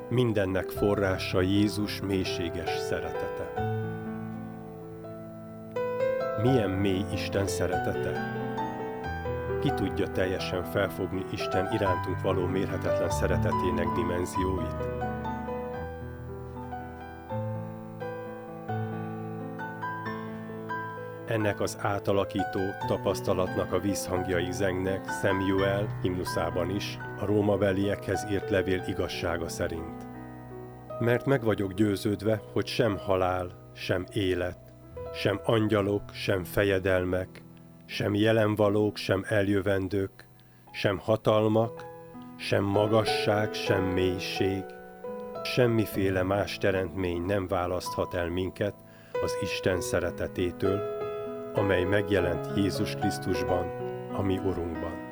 Mindennek forrása Jézus mélységes szeretete. Milyen mély Isten szeretete? Ki tudja teljesen felfogni Isten irántunk való mérhetetlen szeretetének dimenzióit? Ennek az átalakító tapasztalatnak a vízhangjai zengnek Samuel himnuszában is, a rómabeliekhez írt levél igazsága szerint. Mert meg vagyok győződve, hogy sem halál, sem élet, sem angyalok, sem fejedelmek, sem jelenvalók, sem eljövendők, sem hatalmak, sem magasság, sem mélység, semmiféle más teremtmény nem választhat el minket az Isten szeretetétől, amely megjelent Jézus Krisztusban, a mi Urunkban.